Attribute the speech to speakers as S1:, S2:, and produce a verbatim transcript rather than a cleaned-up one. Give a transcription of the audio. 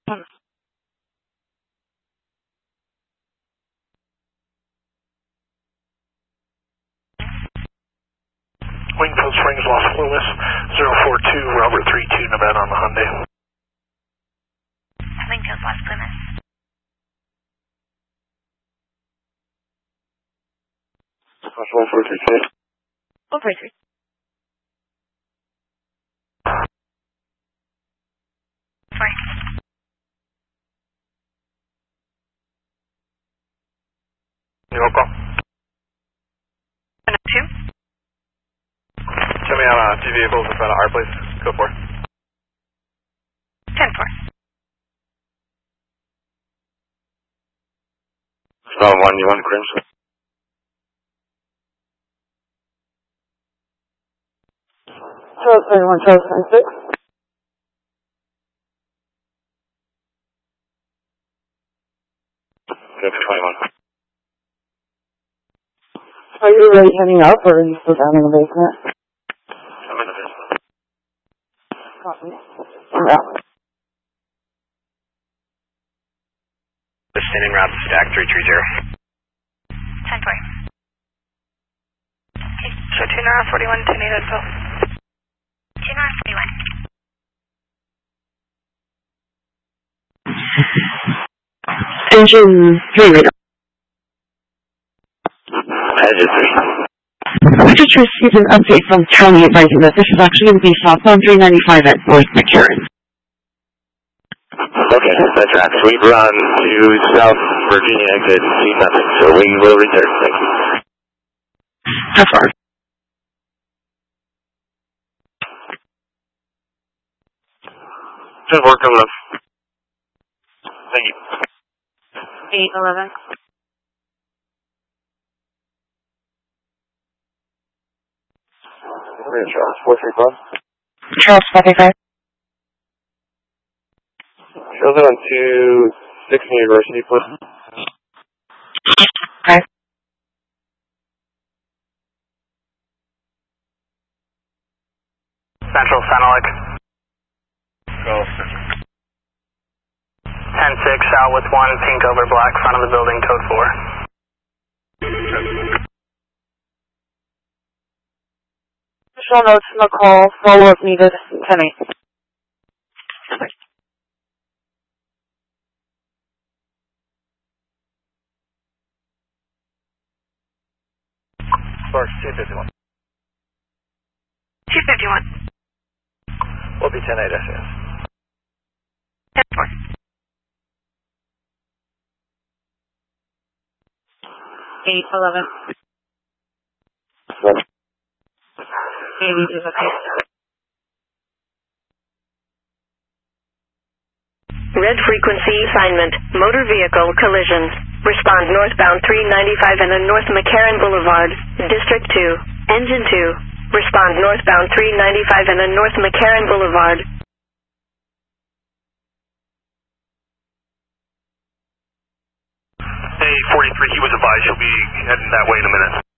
S1: Wingfield Springs, Los Flumis, zero four two, Robert three two, Nevada on the Hyundai.
S2: Wingfield, Los Flumis.
S1: one four three two.
S2: one four three. Sorry.
S1: New call.
S2: one oh two.
S1: Show me on uh, two vehicles in front of our place. Go for it.
S2: ten four.
S1: Star one, you want Crimson?
S3: Charles thirty-one, Charles twenty-six.
S1: Good for twenty-one.
S3: Are you already heading up, or are you still down in the basement?
S1: I'm in the basement.
S3: Copy. I'm out.
S1: Standing route, stack three three zero.
S2: ten four. Okay, show two Nara forty-one, two Nate Edville. two Nara forty-one.
S3: Engine three radar.
S1: Engine three.
S3: I just received an update from County advising that this is actually going to be southbound three ninety-five at North McCarran.
S1: Okay, that tracks. We've run to South Virginia exit, see nothing, so we will return. Thank you.
S3: How far?
S1: Good work on this. Thank you.
S3: eight eleven.
S1: Charles, four three five.
S3: Charles forty-five.
S1: Shows it on two six University, please.
S3: Okay.
S1: Central, Fenelon. Go. ten six, out with one, pink over black, front of the building, code four.
S3: Additional notes from the call, follow-up needed, ten eight.
S1: Sparks, two fifty-one.
S2: two fifty-one.
S1: We'll be ten eight S S.
S2: ten four.
S3: eight eleven. eight is okay.
S4: Red frequency assignment, motor vehicle collision. Respond northbound three ninety-five and then North McCarran Boulevard, District two, Engine two. Respond northbound three ninety-five and then North McCarran Boulevard.
S1: Hey, forty-three, he was advised you'll be heading that way in a minute.